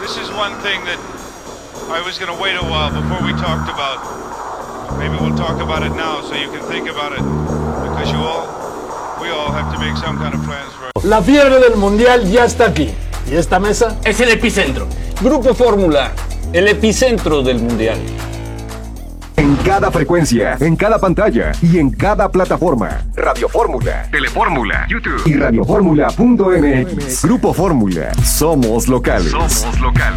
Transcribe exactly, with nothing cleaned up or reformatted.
this is one thing that I was going to wait a while before we talked about. Maybe we'll talk about it now so you can think about it, because you all, we all have to make some kind of plans for it. La fiebre del mundial ya está aquí. ¿Y esta mesa? Es el epicentro. Grupo Fórmula, el epicentro del mundial. En cada frecuencia, en cada pantalla y en cada plataforma. Radio Fórmula, Telefórmula, YouTube y radioformula punto m x. Grupo Fórmula, somos locales. Somos locales.